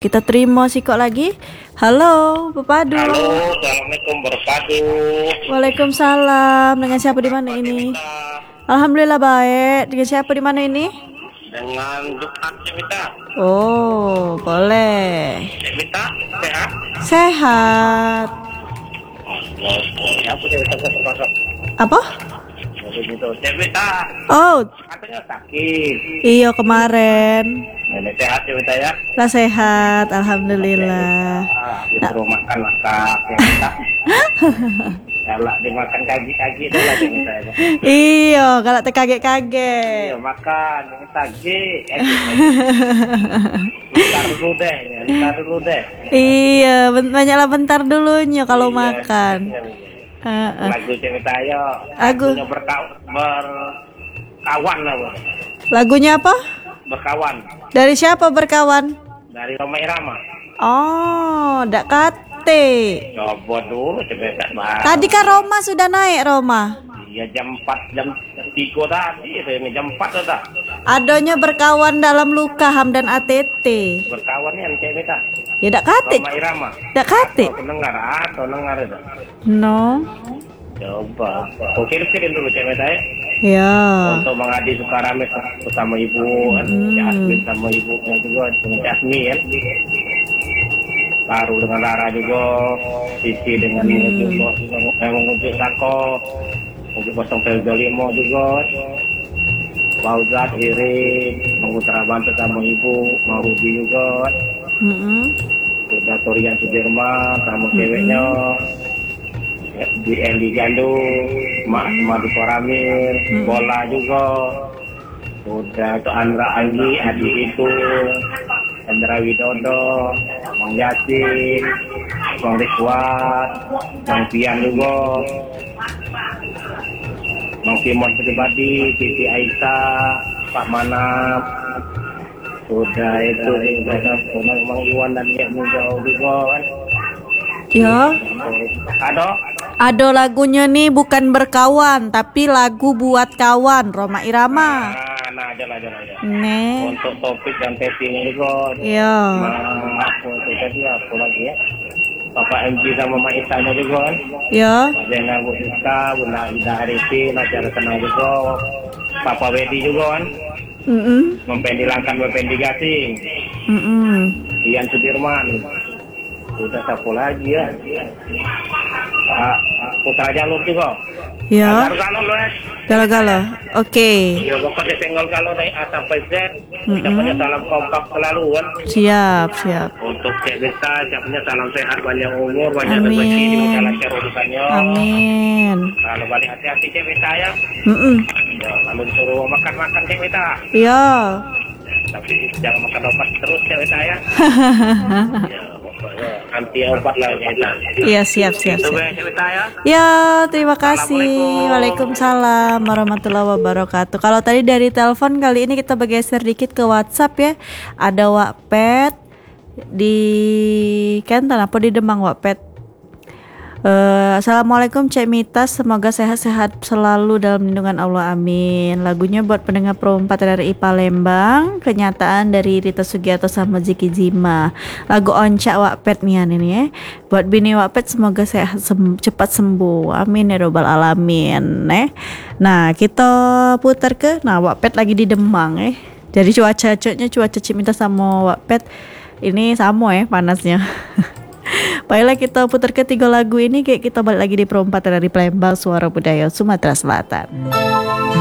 Kita terima sih kok lagi. Halo, Bepadu. Halo, assalamualaikum Berpadu. Waalaikumsalam. Dengan siapa di mana ini? Alhamdulillah baik. Dengan siapa di mana ini? Dengan Jumat Cemita. Oh, boleh. Cemita sehat? Sehat. Ya, aku Cemita masuk. Apa? Begitu. Cemita. Oh, Katanya sakit. iya kemarin. Nenek sehat Cemita ya? Lah sehat, alhamdulillah. Disuruh makan Cemita. Kalau dimakan kaki-kaki itu lah Cemita ya. Iya, kalau terkaget-kaget. Iya, makan kaki. Bentar dulu deh. Iya, banyaklah bentar dulunya kalau Iya, makan. Lagu Cemita ayo. Lagu. Lagunya berkawan lah, Bu. Lagunya apa? Berkawan Dari siapa berkawan? dari Roma Irama. Oh, dak kate. Coba dulu Cemita Bang. Tadi kan Roma sudah naik Roma. Iya jam 4 jam 3 tadi ini jam 4 dah. Adonya berkawan dalam luka Hamdan ATT. Berkawan yang Cemita. Ya dak kate. Roma Irama. Dak kate. Atau dengar itu. No. Coba. Kau kirim dulu Cemita ya. Ya. Untuk mengadi Sukarame bersama ibu kan. Jasmine sama ibunya juga dengan Jasmine kan. Baru dengan Lara juga. Sisi dengan mengunjuk Sako. Untuk 025 juga. Fauzat, Irin, Mengutara Bantu sama ibu, Marubi juga. Sudah Torian Sudirman sama ceweknya. Di Endi Gandu, Madu Koramil, Bola juga. Udah itu Andra Anggi, Adi itu, Andra Widodo, Bang Yasin, Bang Rizwan, Bang Pian juga. Bang Timon Pribadi, Siti Aisyah, Pak Manap. Sudah itu Bang Iwan dan Nek Mujau juga kan. Ya. Ado lagunya nih bukan berkawan, tapi lagu buat kawan Roma Irama. Nah, aja. Nih. Untuk topik dan testingnya juga. Iya. Nah, untuk tadi apa lagi ya? Bapak MG sama Mak Isanya juga kan. Ya. Zena Bu Siska, Bunda Ida Arifin, acara kenal juga. Papa Wedi juga kan. Mempendi Langkan, Mempendi Gasing. Ian Sudirman. Udah siapa lagi ya? Putra Jalur juga. Ya. Kalau lo ya. Gala-gala. Oke. Ya pokoknya senggol kalau dari A sampai Z. Siapanya salam kompak selalu kan. Siap. Untuk Cemita, siapanya salam sehat, banyak umur, banyak rezeki di masa lancar urusannya. Amin. Lalu balik hati-hati Cemita ya. Ya, lalu disuruh makan Cemita. Ya. Tapi jangan makan obat terus Cemita ya. Ya, pokoknya anti obat lah Cemita. Iya, siap. Itu Cemita ya. Ya, terima kasih. Waalaikumsalam warahmatullahi wabarakatuh. Kalau tadi dari telepon, kali ini kita bergeser dikit ke WhatsApp ya. Ada Wattpad di Kentan apa di Demang Wattpad. Assalamualaikum Cek Mita, semoga sehat-sehat selalu dalam lindungan Allah, amin. Lagunya buat pendengar Pro 4 RRI Palembang, kenyataan dari Rita Sugiarto sama Ziki Zima. Lagu Oncak Wattpad mian ini ya. Buat bini Wattpad semoga sehat cepat sembuh, amin ya robbal alamin. Nah kita putar ke Wattpad lagi di Demang Jadi cuaca Cek Mita sama Wattpad ini sama panasnya. Baiklah kita putar ketiga lagu ini, kayak kita balik lagi di Pro 4 dari Palembang, Suara Budaya Sumatera Selatan.